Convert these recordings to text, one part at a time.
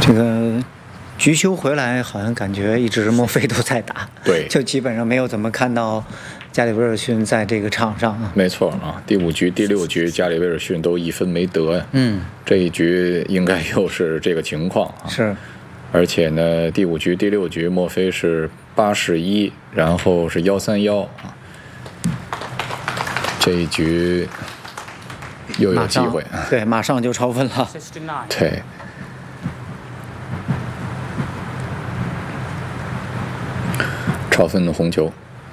这个局球回来，好像感觉一直莫非都在打， 对， 就基本上没有怎么看到加里威尔逊在这个场上啊。 没错啊，第5局、第6局，加里威尔逊都1分没得呀。这一局应该又是这个情况啊。 是， 而且呢，第5局、第6局，莫非是81，然后是131啊。这一局又有机会， 对，马上就超分了。 对。超分的红球，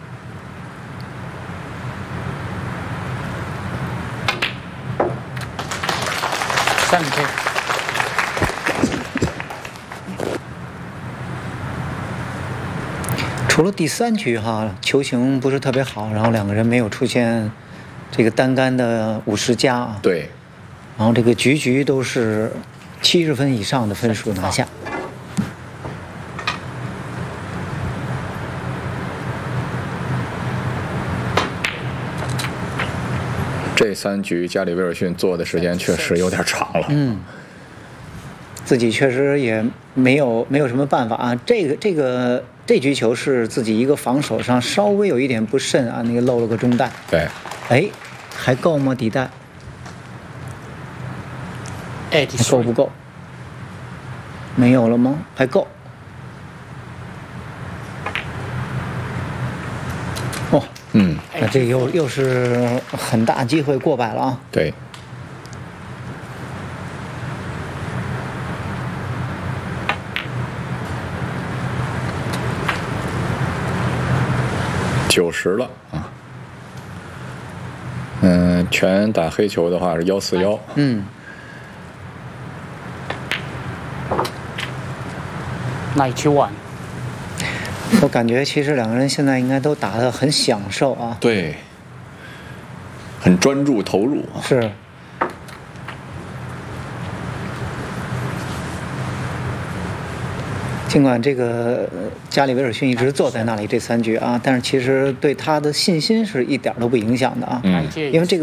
除了第3局哈，球形不是特别好，然后两个人没有出现这个单杆的50加啊。 对。 然后这个局都是70分以上的分数拿下。 这3局加里威尔逊做的时间确实有点长了。 自己确实也没有什么办法啊。这局球是自己一个防守上稍微有一点不慎啊，那个漏了个中袋。 对。 哎，还够吗？底袋？够不够？没有了吗？还够。哦。那这又是很大机会过百了啊！ 对。90了啊。全打黑球的话是141。 91。 我感觉其实两个人现在应该都打得很享受啊。 对，很专注投入啊。 是。尽管这个加里威尔逊一直坐在那里这3局啊，但是其实对他的信心是一点都不影响的啊。因为这个。